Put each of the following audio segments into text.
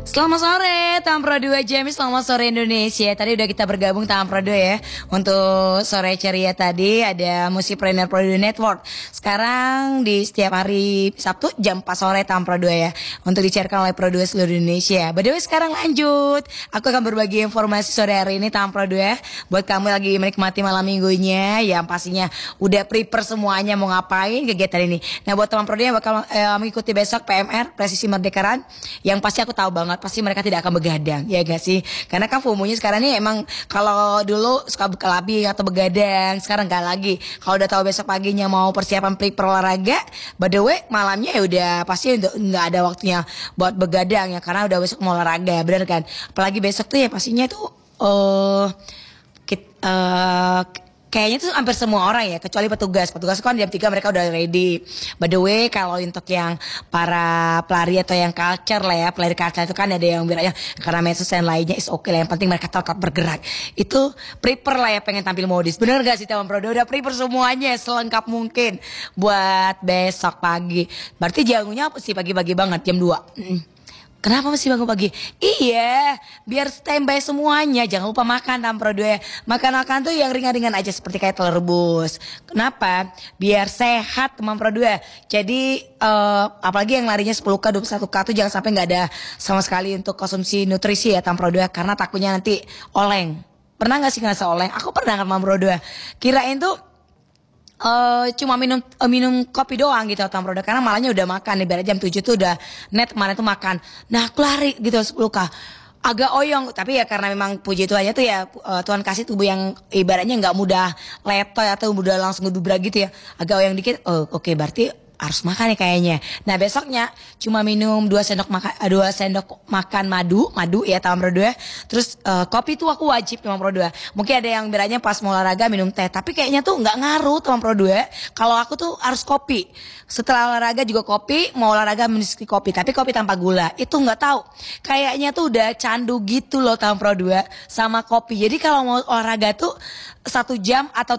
Selamat sore Tampro 2 Jamie, selamat sore Indonesia. Tadi udah kita bergabung Tampro 2 ya. Untuk sore ceria tadi ada Musikpreneur Pro 2 Network. Sekarang di setiap hari Sabtu jam 4 sore Tampro 2 ya. Untuk disiarkan oleh Pro 2 seluruh Indonesia. By the way sekarang lanjut. Aku akan berbagi informasi sore hari ini Tampro 2 buat kamu lagi menikmati malam minggunya. Yang pastinya udah prepare semuanya mau ngapain kegiatan ini. Nah buat Tampro 2 yang bakal mengikuti besok PMR Presisi Merdekaran, yang pasti aku tahu banget pasti mereka tidak akan begadang, ya gak sih? Karena kan FOMO-nya sekarang ini emang kalau dulu suka berkelabi atau begadang, sekarang gak lagi. Kalau udah tahu besok paginya mau persiapan prepare olahraga, by the way malamnya ya udah pasti nggak ada waktunya buat begadang ya, karena udah besok mau olahraga, bener kan? Apalagi besok tuh ya pastinya tuh kayaknya tuh hampir semua orang ya, kecuali petugas. Petugas kan jam 3 mereka udah ready. By the way, kalau untuk yang para pelari atau yang culture lah ya, pelari culture itu kan ada yang bilangnya karena medsos dan lainnya is okay lah. Yang penting mereka tetap bergerak. Itu prepare lah ya, pengen tampil modis. Bener gak sih teman Prodo? Udah prepare semuanya selengkap mungkin buat besok pagi. Berarti jagonya apa sih pagi-pagi banget jam 2? Kenapa mesti bangun pagi? Iya, biar standby semuanya. Jangan lupa makan Tampro 2. Makan tuh yang ringan-ringan aja seperti kayak telur rebus. Kenapa? Biar sehat teman Pro 2. Jadi apalagi yang larinya 10K, 21K tuh jangan sampai nggak ada sama sekali untuk konsumsi nutrisi ya Tampro 2. Karena takutnya nanti oleng. Pernah nggak sih ngerasa oleng? Aku pernah kan Tampro 2. Kirain tuh cuma minum kopi doang gitu Tampro 2, karena malahnya udah makan. Ibarat jam 7 tuh udah net kemarin tuh makan. Nah aku lari gitu 10K, agak oyong, tapi ya karena memang puji Tuhannya tuh ya Tuhan kasih tubuh yang ibaratnya nggak mudah letoy atau mudah langsung ngedubrak gitu ya. Agak oyong dikit, oke, berarti harus makan nih kayaknya. Nah besoknya cuma minum 2 sendok makan madu ya Tampro 2. Terus kopi tuh aku wajib Tampro 2. Mungkin ada yang bilangnya pas mau olahraga minum teh, tapi kayaknya tuh nggak ngaruh Tampro 2. Kalau aku tuh harus kopi. Setelah olahraga juga kopi, mau olahraga meski kopi, tapi kopi tanpa gula. Itu nggak tahu. Kayaknya tuh udah candu gitu loh Tampro 2 sama kopi. Jadi kalau mau olahraga tuh 1 jam atau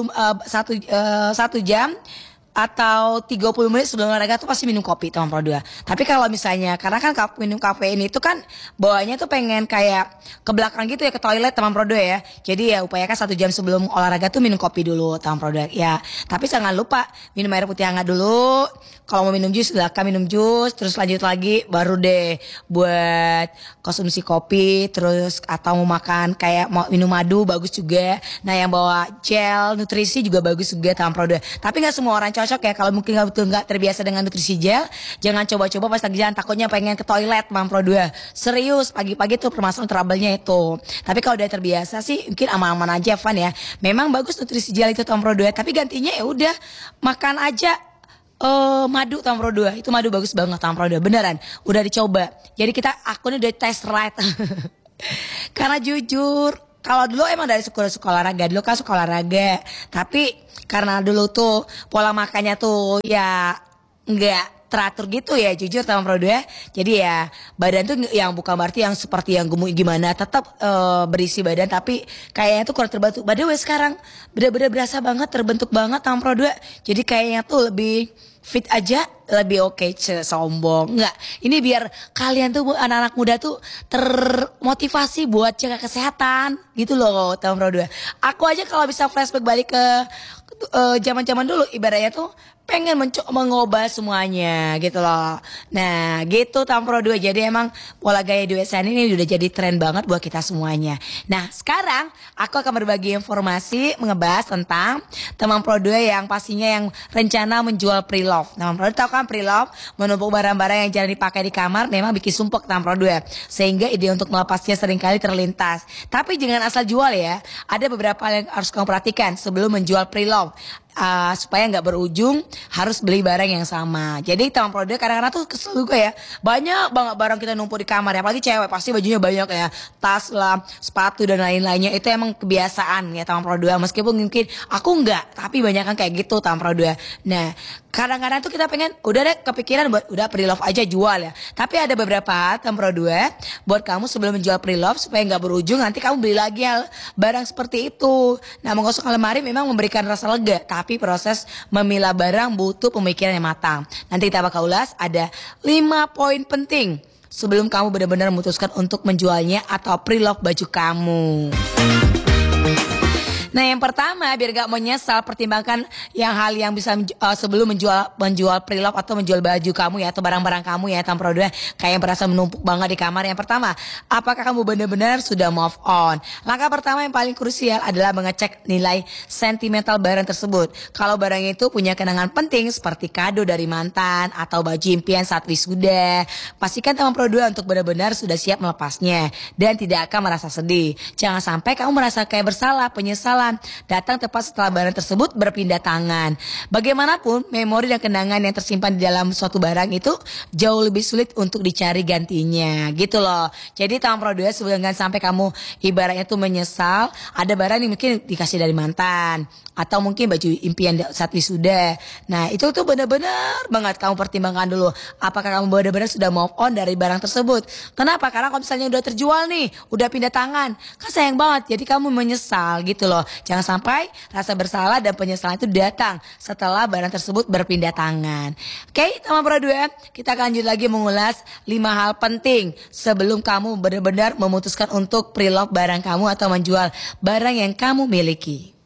1 jam atau 30 menit sebelum olahraga tuh pasti minum kopi teman Pro 2. Tapi kalau misalnya karena kan minum kafein itu kan bawahnya tuh pengen kayak ke belakang gitu ya, ke toilet teman Pro 2 ya. Jadi ya upayakan 1 jam sebelum olahraga tuh minum kopi dulu teman Pro 2 ya. Tapi jangan lupa minum air putih hangat dulu. Kalau mau minum jus silakan minum jus, terus lanjut lagi baru deh buat konsumsi kopi, terus atau mau makan kayak mau minum madu bagus juga. Nah yang bawa gel nutrisi juga bagus juga teman Pro 2. Tapi nggak semua orang cocok ya, kalau mungkin nggak terbiasa dengan nutrisi gel, jangan coba-coba pas lagi jalan, takutnya pengen ke toilet Bang Pro 2. Serius, pagi-pagi tuh permasalahan trouble-nya itu. Tapi kalau udah terbiasa sih mungkin aman-aman aja Van ya. Memang bagus nutrisi gel itu Bang Pro 2, tapi gantinya ya udah makan aja madu Tampro 2. Itu madu bagus banget Tampro 2, beneran. Udah dicoba. Jadi aku ini udah test right. Karena jujur, kalau dulu emang dari suka olahraga, dulu kan suka olahraga. Tapi karena dulu tuh pola makannya tuh ya nggak teratur gitu ya, jujur Tampro 2. Jadi ya badan tuh yang bukan berarti yang seperti yang gemuk gimana, tetap berisi badan tapi kayaknya tuh kurang terbentuk. By the way sekarang bener-bener berasa banget terbentuk banget Tampro 2. Jadi kayaknya tuh lebih fit aja, lebih oke. Sombong nggak, ini biar kalian tuh anak-anak muda tuh termotivasi buat jaga kesehatan gitu loh Tampro 2. Aku aja kalau bisa flashback balik ke zaman-zaman dulu ibaratnya tuh pengen mengubah semuanya gitu loh. Nah gitu Tampro 2. Jadi emang pola gaya duesan ini udah jadi tren banget buat kita semuanya. Nah sekarang aku akan berbagi informasi mengebahas tentang teman Pro 2 yang pastinya yang rencana menjual pre-love. Teman Pro 2 tahu kan pre-love, menumpuk barang-barang yang jarang dipakai di kamar memang bikin sumpek teman Pro 2. Sehingga ide untuk melepasnya seringkali terlintas. Tapi jangan asal jual ya. Ada beberapa hal yang harus kamu perhatikan sebelum menjual pre-love. Supaya nggak berujung harus beli barang yang sama. Jadi teman Pro 2 kadang-kadang tuh kesel juga ya, banyak banget barang kita numpuk di kamar ya, apalagi cewek pasti bajunya banyak ya, tas lah, sepatu dan lain-lainnya. Itu emang kebiasaan ya teman Pro 2. Meskipun mungkin aku nggak, tapi banyak kan kayak gitu teman Pro 2. Nah kadang-kadang tuh kita pengen udah deh kepikiran buat udah pre-love aja jual ya. Tapi ada beberapa teman Pro 2 buat kamu sebelum menjual pre-love supaya nggak berujung nanti kamu beli lagi barang seperti itu. Nah menggosok lemari memang memberikan rasa lega, tapi proses memilah barang butuh pemikiran yang matang. Nanti kita bakal ulas ada 5 poin penting sebelum kamu benar-benar memutuskan untuk menjualnya atau pre-love baju kamu. Nah, yang pertama, biar gak menyesal, pertimbangkan hal yang bisa sebelum menjual pre-love atau menjual baju kamu ya, atau barang-barang kamu ya, tanpa produknya kayak yang berasa menumpuk banget di kamar. Yang pertama, apakah kamu benar-benar sudah move on? Langkah pertama yang paling krusial adalah mengecek nilai sentimental barang tersebut. Kalau barang itu punya kenangan penting seperti kado dari mantan atau baju impian saat wisuda, pastikan teman produk untuk benar-benar sudah siap melepasnya dan tidak akan merasa sedih. Jangan sampai kamu merasa kayak bersalah, penyesalan datang tepat setelah barang tersebut berpindah tangan. Bagaimanapun, memori dan kenangan yang tersimpan di dalam suatu barang itu jauh lebih sulit untuk dicari gantinya, gitu loh. Jadi tolong produk sebelum sampai kamu ibaratnya tuh menyesal, ada barang yang mungkin dikasih dari mantan atau mungkin baju impian saat wisuda. Nah, itu tuh benar-benar banget kamu pertimbangkan dulu, apakah kamu benar-benar sudah move on dari barang tersebut. Kenapa? Karena kalau misalnya udah terjual nih, udah pindah tangan, kan sayang banget. Jadi kamu menyesal gitu loh. Jangan sampai rasa bersalah dan penyesalan itu datang setelah barang tersebut berpindah tangan. Oke, teman produk, kita akan lanjut lagi mengulas 5 hal penting sebelum kamu benar-benar memutuskan untuk pre-love barang kamu atau menjual barang yang kamu miliki.